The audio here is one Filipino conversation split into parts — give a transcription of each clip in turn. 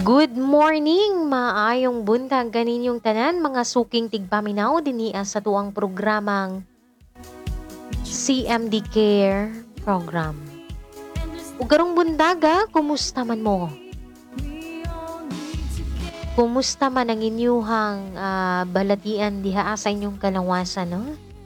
Good morning, maayong buntag kaninyong tanan mga suking tigpaminaw dinhi sa tuang programang CMD Care Program. Ug karong buntaga, kumusta man mo? Kumusta man ang inyuhang balatian diha sa inyong kalawasan, no?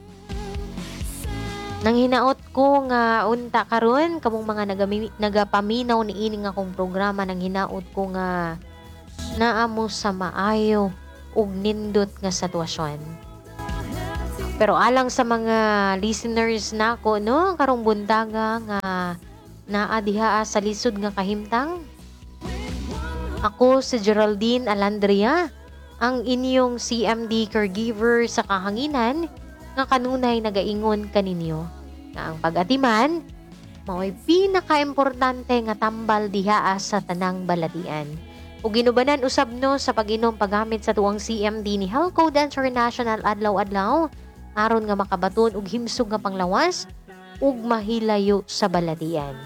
Nang hinaot ko nga unta karon kamong mga nagapaminaw ni ining akong programa, nang hinaot ko nga naamo sa maayo ug nindot nga sitwasyon. Pero alang sa mga listeners nako, no, karong buntaga nga naa diha sa lisod nga kahimtang. Ako si Geraldine Alandria, ang inyong CMD caregiver sa kahanginan nga kanunay nagaingon kaninyo nga ang pag-atiman mao'y pinaka-importante nga tambal diha sa tanang balatian. Ug ginubanan usab no sa pag-inom paggamit sa tuwang CMD ni Health Code International adlaw-adlaw aron nga makabaton og himsog nga panglawas ug mahilayo sa balatian.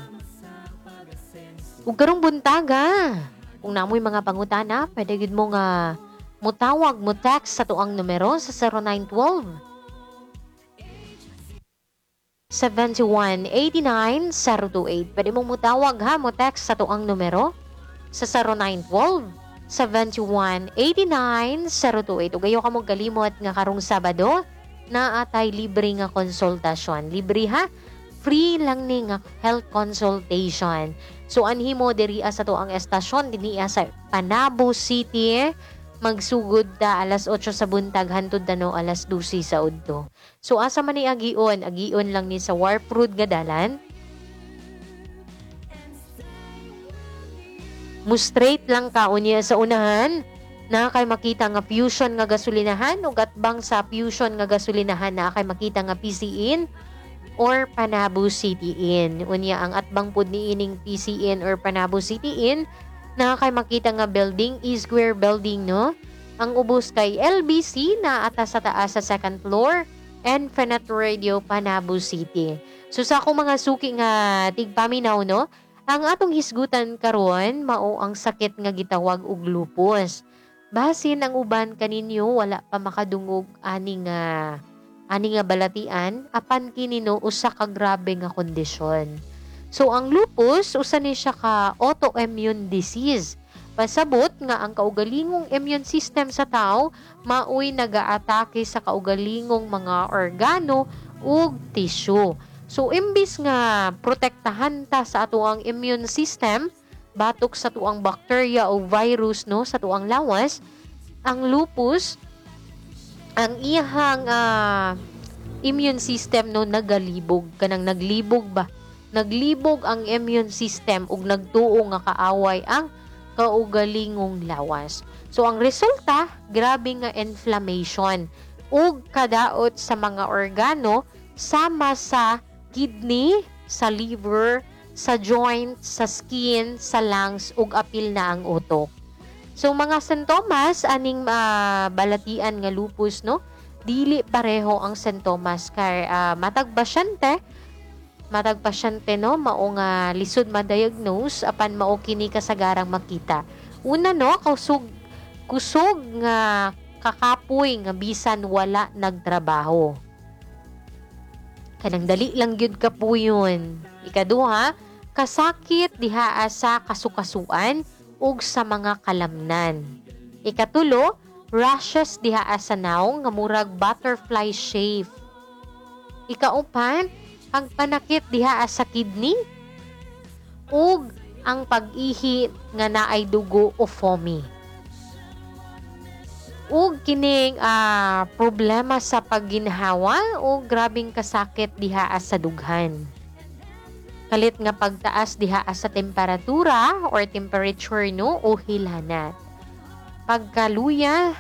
Ug karong buntaga, kung namoy mga pangutana, pwede gid mo nga mutawag mo text sa tuang numero sa 0912 7189-028. Pwede mong mutawag ha, mo text sa tuang numero sa 0912-7189-028. Ug ayo ka mong kalimot nga karong Sabado na atay libre nga konsultasyon. Libre ha? Free lang ni nga health consultation. So anhi mo diri sa tuang estasyon dinhi sa Panabo City. Magsugod ta alas 8 sa buntag hantod tano alas 12 sa udto. So asa man ni agion lang ni sa Warp Road nga dalan. Mo straight lang ka unya sa unahan na kay makita nga Fusion nga gasolinahan ug atbang sa Fusion nga gasolinahan na kay makita nga PC Inn or Panabo City Inn. Unya ang atbang pud niining PC Inn or Panabo City Inn na kay makita nga building, E-Square Building, no? Ang ubos kay LBC na atas sa taas sa second floor, Infinite Radio, Panabo City. So sa akong mga suki nga tigpaminaw, no? Ang atong hisgutan karon mao ang sakit nga gitawag og lupus. Basin ang uban kaninyo wala pa makadungog ani nga balatian apan kini no usa ka grabe nga kondisyon. So ang lupus usa ni siya ka autoimmune disease. Pasabot nga ang kaugalingong immune system sa tao maoy nagaatake sa kaugalingong mga organo ug tissue. So imbis nga protektahan ta sa atuang immune system batok sa tuang bacteria o virus no sa tuang lawas, ang lupus ang iyang immune system no nagalibog kanang naglibog ang immune system ug nagtuo nga kaaway ang kaugalingong lawas. So ang resulta, grabe nga inflammation ug kadaot sa mga organo sama sa kidney, sa liver, sa joint, sa skin, sa lungs ug apil na ang utok. So mga sintomas aning balatian nga lupus no, dili pareho ang sintomas kay matag pasyente no mao nga lisod ma-diagnose apan mao kini kasagarang makita. Una no, kusog nga kakapoy nga bisan wala nagtrabaho. Kanang dali lang gyud kapuyon. Ikaduha, kasakit diha sa kasukasuan ug sa mga kalamnan. Ikatulo, rashes diha sa naong nga murag butterfly shape. Ikaupat, ang panakit diha sa kidney ug ang pag-ihi nga naay dugo o foamy. Ug kining problema sa pagginhawa o grabing kasakit diha sa dughan. Kalit nga pagtaas diha sa temperatura or temperature no o hilanat. Pagkalaya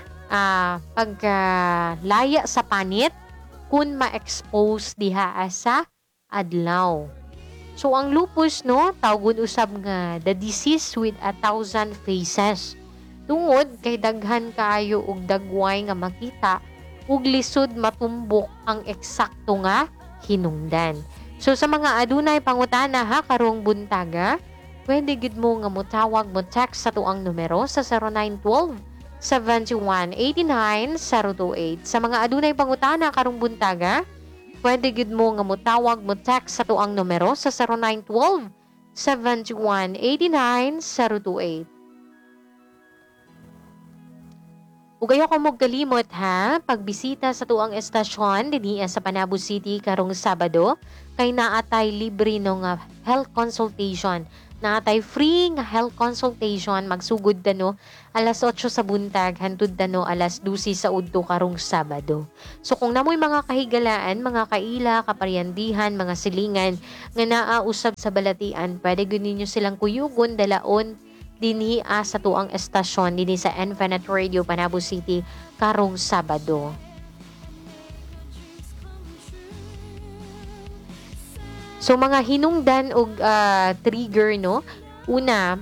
sa panit kun ma-expose diha sa adlaw. So ang lupus no tawgon usab nga the disease with 1,000 faces. Tungod kay daghan kaayo og dagway nga makita ug lisod matumbok ang eksakto nga hinungdan. So sa mga adunay pangutana ha karong buntaga, pwede gid mo nga motawag mo text sa tuang numero sa 0912-7189-028. Sa mga adunay pangutana karong buntaga, pwede gid mo nga motawag mo text sa tuang numero sa 0912-7189-028. Ug ayo ko mo kalimot ha, pagbisita sa tuang estasyon dinhi sa Panabo City karong Sabado, kay naatay libre no nga health consultation. Naatay free nga health consultation magsugod dano alas 8 sa buntag hantud dano alas 12 sa udto karong Sabado. So kung namoy mga kahigalaan, mga kaila, kaparyandihan, mga silingan nga naa usab sa balatian, pwede gyud ninyo silang kuyugon dalaon dinhi sa tuang estasyon dinhi sa Infinite Radio Panabo City karong Sabado. So mga hinungdan og trigger no. Una,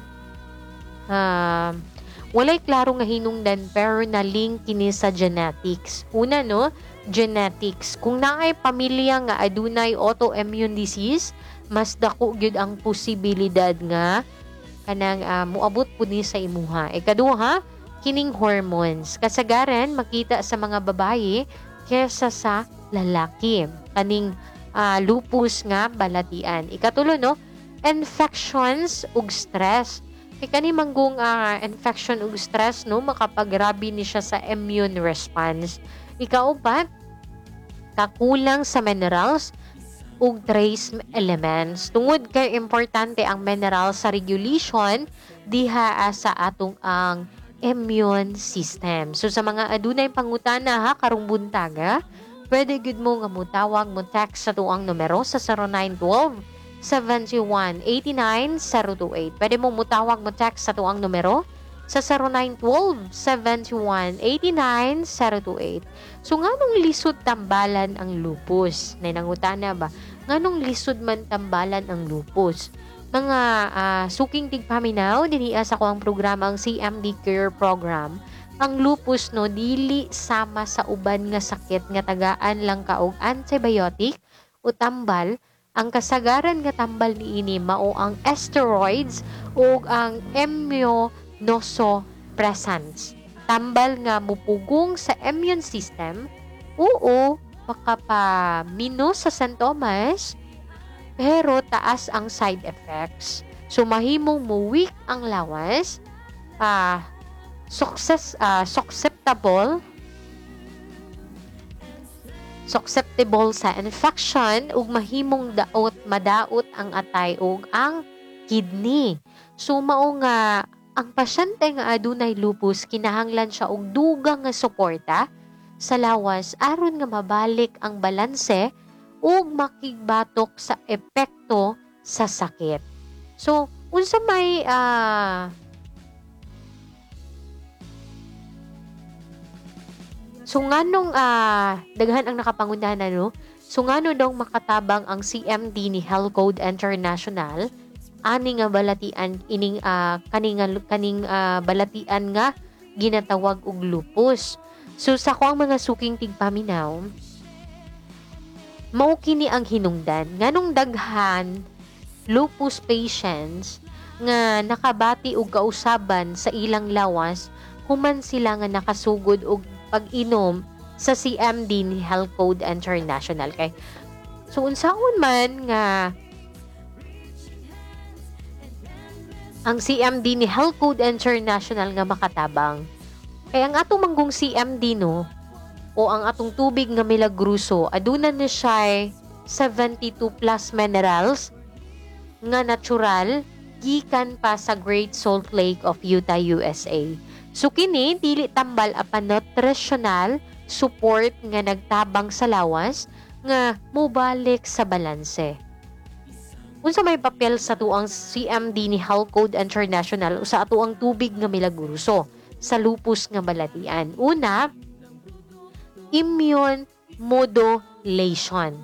walay klaro nga hinungdan pero na-link kini sa genetics. Una no, genetics. Kung naay pamilya nga adunay autoimmune disease, mas dako gyud ang posibilidad nga kanang muabot pud ni sa imuha. Ikaduha, kining hormones. Kasagaran makita sa mga babaye kesa sa lalaki. Kaning lupus nga balatian. Ikatulo no, infections ug stress. Kani manggong infection ug stress no makapagrabi ni siya sa immune response. Ikaupat, kakulang sa minerals ug trace elements. Tungod kay importante ang mineral sa regulation diha sa atong ang immune system. So sa mga adunay pangutana ha karong buntaga, pwede gud mo nga motawag mo text sa tuang numero sa 0912-7189-028. Pwede mo motawag mo text sa tuang numero sa 0912-7189-028. So, nganong lisod tambalan ang lupus? Nangutana ba? Nganong lisod man tambalan ang lupus? Mga suking tigpaminaw, diniya sa ko ang programa ang CMD Care Program. Ang lupus no, dili sama sa uban nga sakit nga tagaan lang ka og antibiotic o tambal. Ang kasagaran nga tambal niini mao ang steroids o ang immunosuppressants. Tambal nga mupugong sa immune system, oo, makapamino sa sintomas, pero taas ang side effects. So, mahimong mo-weak ang lawas, susceptible sa infection, ug mahimong madaot ang atay ug ang kidney. So, mao nga ang pasyente nga adunay lupus kinahanglan siya og dugang nga suporta sa lawas aron nga mabalik ang balanse ug makigbatok sa epekto sa sakit. So, unsa may So nganong daghan ang nakapangunahan no? So ngano daw makatabang ang CMD ni Health Code International ani nga balatian ining kaning balatian nga ginatawag og lupus. So sa ko ang mga suking tigpaminaw, mao kini ang hinungdan nganong daghan lupus patients nga nakabati og kausaban sa ilang lawas human sila nga nakasugod og pag-inom sa CMD ni Health Code International. Kay so unsaon man nga ang CMD ni Health Code International nga makatabang. Kay ang atong manggong CMD no o ang atong tubig nga milagruso aduna na siya 72 plus minerals nga natural gikan pa sa Great Salt Lake of Utah, USA. So kini dili tambal apan nutritional support nga nagtabang sa lawas nga mobalik sa balanse. Unsa may papel sa tuang CMD ni Health Code International o sa atuang tubig nga milagruso sa lupus nga balatian? Una, immune modulation.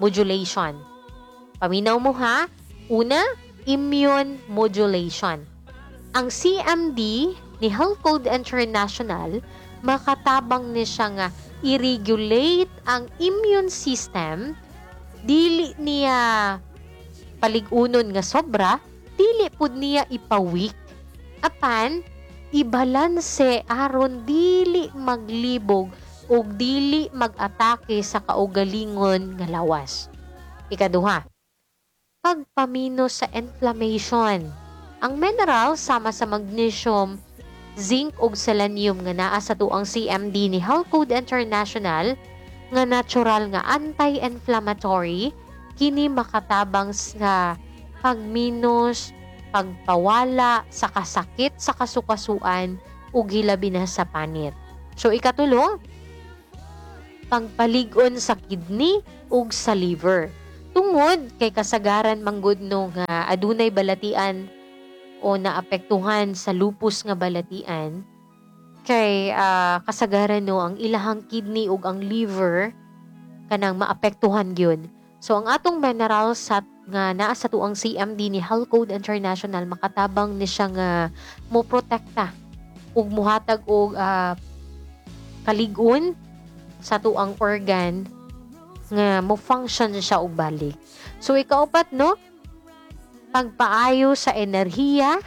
Paminaw mo ha? Una, immune modulation. Ang CMD ni Health Code International makatabang ni siya nga i-regulate ang immune system, dili niya paligunon nga sobra, dili pud niya ipawik apan ibalanse aron dili maglibog o dili mag-atake sa kaugalingon nga lawas. Ikaduha, pagpamino sa inflammation. Ang mineral sama sa magnesium, zinc ug selenium nga naa sa tuang CMD ni Health Code International nga natural nga anti-inflammatory kini makatabang sa pagminos, pagpawala sa kasakit sa kasukasuan ug hilabi na sa panit. So ikatulo, pagpalig-on sa kidney ug sa liver. Tungod kay kasagaran manggod no nga adunay balatian o naapektuhan sa lupus nga balatian, kay kasagaran no ang ilahang kidney ug ang liver kanang maapektuhan gyud. So ang atong mineral sa nga naa sa tuang CMD ni Health Code International makatabang ni siya nga mo protekta ug muhatag og kalig-on sa tuang organ nga mo function siya og balik. So ikaupat no, pagpaayo sa enerhiya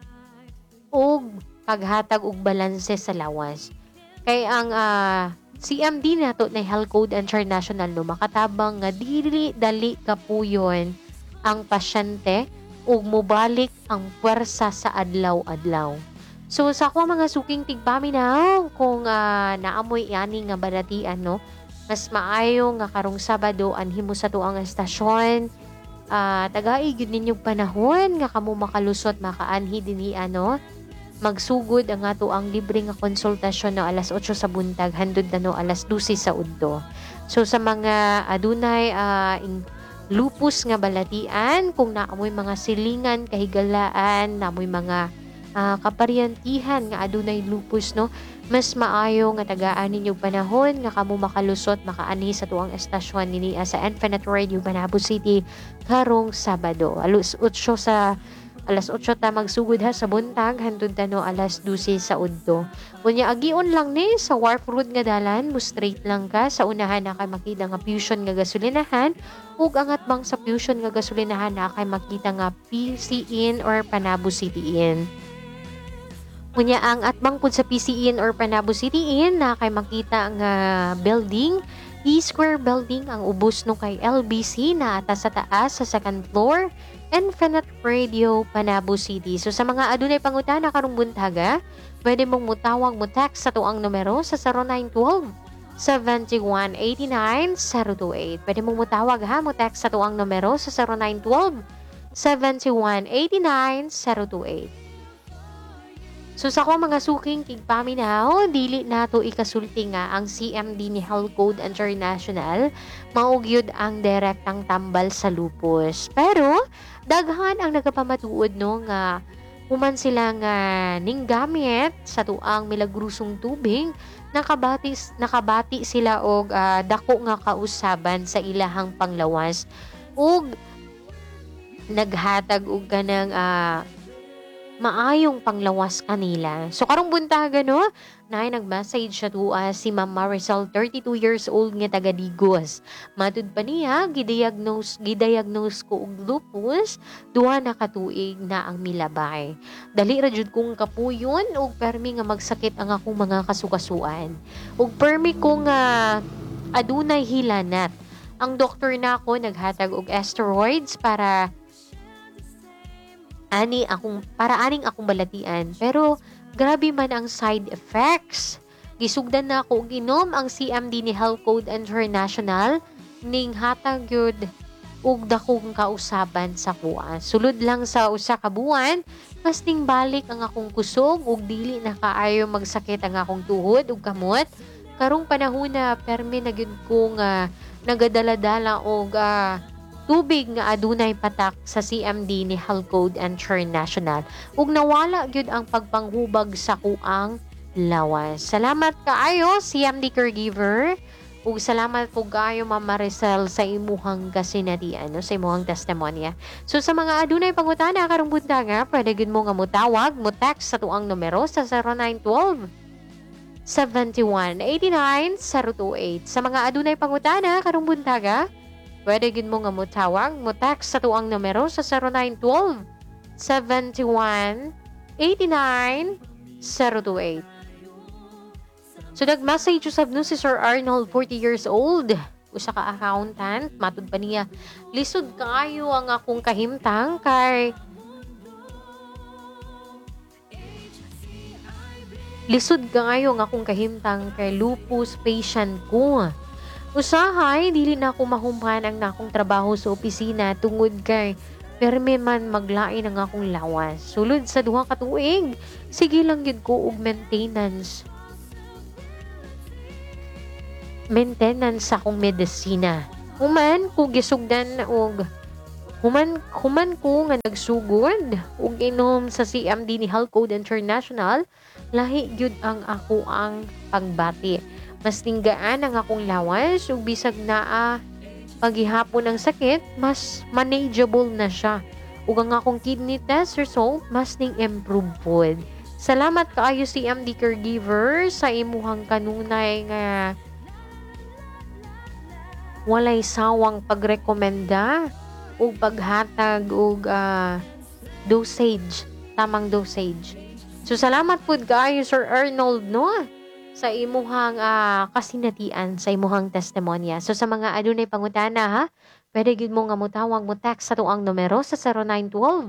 ug paghatag og balanse sa lawas. Kay ang CMD nato na Health Code International no makatabang nga dili dali kapuyon ang pasyente ug mobalik ang puwersa sa adlaw-adlaw. So sa ako mga suking tigpaminaw kung naamoy yani nga balatian no, mas maayo nga karong Sabado anhimo sa tuang estasyon. Tagai gyud ninyong panahon nga kamo makalusot makaanhi dinhi magsugod ang ato ang libre nga konsultasyon no alas 8 sa buntag handud na no alas 12 sa udto. So sa mga adunay lupus nga balatian, kung naamoy mga silingan, kahigalaan, naamoy mga kaparyantihan nga adunay lupus no, mas maayo nga tagaan ninyo panahon nga kamo makalusot makaani sa tuang estasyon nini sa Infinite Radio Panabo City karong Sabado. Alas 8 ta magsugod ha sa buntag handud ta no alas 12 sa udto. Unya agion lang ni sa Wharf Road nga dalan, mo straight lang ka sa unahan na kay makita nga Fusion nga gasolinahan ug angat bang sa Fusion nga gasolinahan na kay makita nga PC Inn or Panabo City Inn. Unya ang atbang pud sa PC Inn or Panabo City Inn na kay makita nga building, E-Square Building ang ubos no kay LBC na ata sa taas sa second floor, Infinite Radio Panabo City. So sa mga adunay pangutana karong buntaga, pwede mong mutawag mo text sa tuang numero sa 0912 7189-028. Pwede mong mutawag ha mo text sa tuang numero sa 0912 7189-028. So sa ko mga suking kigpaminaw, dili nato ikasulti nga ang CMD ni Health Code International maugyod ang direktang tambal sa lupus. Pero daghan ang nagapamatuod no nga human sila nga ning gamit sa tuang milagrusong tubig, nakabati sila og dako nga kausaban sa ilahang panglawas ug naghatag og ganang maayong panglawas kanila. So karong buntaga no, naay nag-message siya si Ma'am Marisol, 32 years old nga taga Digos. Matud pa niya gidiagnose ko og lupus, duha na katuig na ang milabay. Dali ra jud kong kapuyon ug permi nga magsakit ang akong mga kasukasuan. Ug permi kong adunay hilanat. Ang doktor na ako naghatag og steroids para aning akong balatian, pero grabe man ang side effects. Gisugdan na ako og inom ang CMD ni Health Code International ning hatag gyud og dakong kausaban sa kuha. Sulod lang sa usa ka buwan, mas ning balik ang akong kusog ug dili na kaayo magsakit ang akong tuhod ug kamot. Karong panahon na permi na gyud ko nga nagadala-dala og tubig nga adunay patak sa CMD ni Health Code International ug nawala gyud ang pagpanghubag sa kuang lawas. Salamat kaayo CMD caregiver ug salamat po kaayo Ma'am Maricel sa imuhang kasinatian sa imuhang testimonya. So sa mga adunay pangutana karong buntaga, pwede gyud mo nga motawag, mo text sa tuang numero sa 0912 7189-028. Sa mga adunay pangutana karong buntaga, pwede gid mo nga motawag, mo text sa tuang numero sa 71 89 028. So nag-message usab no si Sir Arnold, 40 years old. Usa ka accountant, matud pa niya. Lisod kaayo ang akong kahimtang kay lupus patient ko. Usahay, dili na ako mahuman ang nakong trabaho sa opisina tungod kay perme man maglain ang akong lawas. Sulod sa 2 ka tuig, sige lang yun ko og maintenance sa akong medisina. Human ko gisugdan og human ko nga nagsugod og inom sa CMD ni Health Code International, lahi gyud ang ako ang pagbati. Mas tinggaan ang akong lawas ug bisag naa paghihapon ng sakit, mas manageable na siya. Ug ang akong kidney test result mas ning improve pod. Salamat kaayo CMD caregiver sa imuhang kanunay nga walay sawang pagrekomenda o paghatag og tamang dosage. So salamat pud kaayo Sir Arnold no sa imuhang kasinatian, sa imuhang testimonya. So sa mga adunay pangutana ha, pwede gid mo nga motawag mo text sa tuang numero sa 0912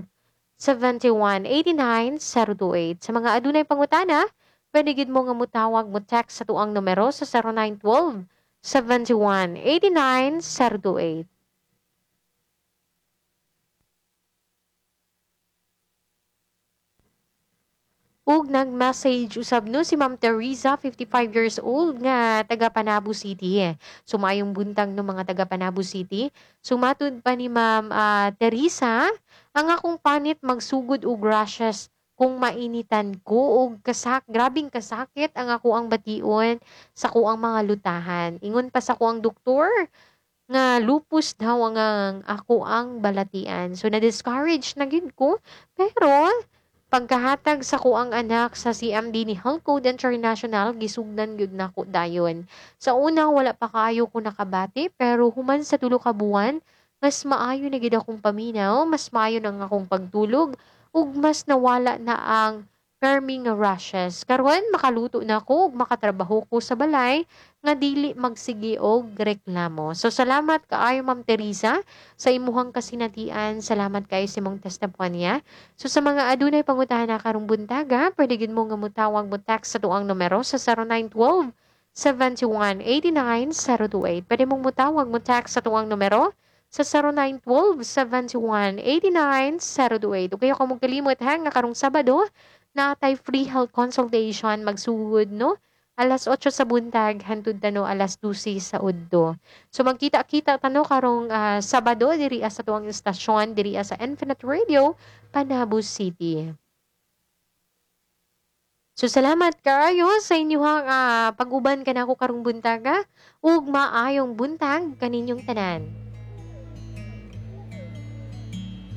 7189 028. Sa mga adunay pangutana, pwede gid mo nga motawag mo text sa tuang numero sa 0912 7189 028. Ug nag-message usab no si Ma'am Teresa, 55 years old nga taga Panabo City. Sumayong buntag no mga taga Panabo City. Sumatud pa ni Ma'am Teresa, ang akong panit magsugod og rashes kung mainitan ko og grabing kasakit ang ako ang bation sa kuang mga lutahan. Ingon pa sa kuang doktor nga lupus daw ang ako ang balatian. So na-discourage na gid ko, pero pagkahatag sa kuang anak sa CMD ni Health Code International, gisugdan gyud nako dayon. Sa una wala pa kaayo ko nakabati, pero human sa 3 ka buwan, mas maayo na gid akong paminaw, mas maayo nang akong pagtulog, ug mas nawala na ang perming rashes. Karon makaluto na ako ug makatrabaho ko sa balay nga dili magsigi og reklamo. So salamat kaayo Ma'am Teresa sa imuhang kasinatian. Salamat kaayo sa imong testimonya. So sa mga adunay pangutana karong buntaga, pwede gid mo nga motawag mo text sa tuang numero sa 0912 7189 028. Pwede mong motawag mo text sa tuang numero sa 0912 7189 028. Ug kayo mong kalimot ha nga karong Sabado na tay free health consultation magsugod no alas 8 sa buntag hantud tano alas 12 sa udto. So magkita-kita tano karong Sabado diri sa tuwang istasyon diri sa Infinite Radio Panabo City. So salamat kayo sa inyong pag-uban kanako karong buntaga ug maayong buntag kaninyong tanan.